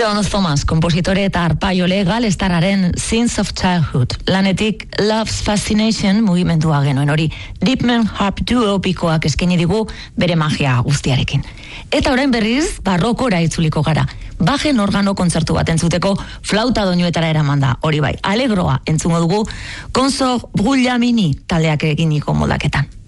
John Thomas, kompositore eta arpaiole galestarraren Sins of Childhood. Lanetik Love's Fascination mugimendua genuen hori. Deepman Harp Duo bikoak eskaini digu bere magia guztiarekin. Eta orain berriz, barrokora itzuliko gara. Bajen organo kontzertu bat entzuteko flauta doinuetara eraman da. Hori bai, alegroa entzungo dugu Consort Brullamini taldeak eginiko moldaketan.